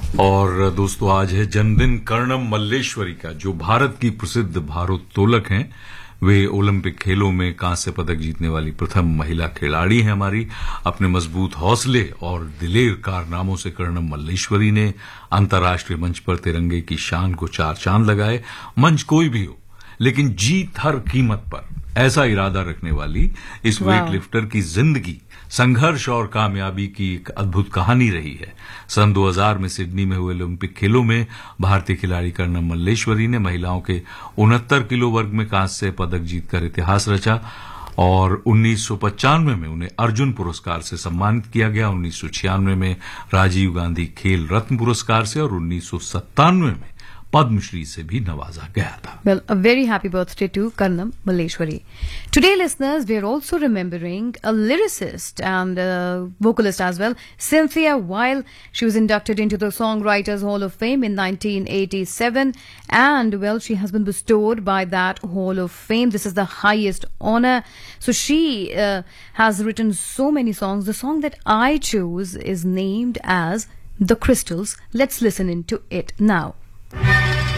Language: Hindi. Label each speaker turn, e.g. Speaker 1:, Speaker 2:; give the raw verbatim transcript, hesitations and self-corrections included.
Speaker 1: और दोस्तों आज है जन्मदिन कर्णम मल्लेश्वरी का, जो भारत की प्रसिद्ध भारोत्तोलक हैं। वे ओलंपिक खेलों में कांस्य पदक जीतने वाली प्रथम महिला खिलाड़ी हैं हमारी। अपने मजबूत हौसले और दिलेर कारनामों से कर्णम मल्लेश्वरी ने अंतर्राष्ट्रीय मंच पर तिरंगे की शान को चार चांद लगाए। मंच कोई भी हो, लेकिन जीत हर कीमत पर, ऐसा इरादा रखने वाली इस वेटलिफ्टर की जिंदगी संघर्ष और कामयाबी की एक अद्भुत कहानी रही है। सन दो हज़ार में सिडनी में हुए ओलंपिक खेलों में भारतीय खिलाड़ी कर्णम मल्लेश्वरी ने महिलाओं के उनहत्तर किलो वर्ग में कांस्य पदक जीतकर इतिहास रचा और उन्नीस सौ पचानवे में उन्हें अर्जुन पुरस्कार से सम्मानित किया गया। उन्नीस सौ छियानवे में राजीव गांधी खेल रत्न पुरस्कार से और उन्नीस सौ सत्तानवे में पद्मश्री से भी नवाजा गया था।
Speaker 2: Well, a very happy birthday to Karnam Malleshwari. Today, listeners, we are also remembering a lyricist and a vocalist as well, Cynthia Weil. She was inducted into the Songwriters Hall of Fame in nineteen eighty-seven, and well, she has been bestowed by that Hall of Fame. This is the highest honor. So she uh, has written so many songs. The song that I chose is named as The Crystals. Let's listen into it now.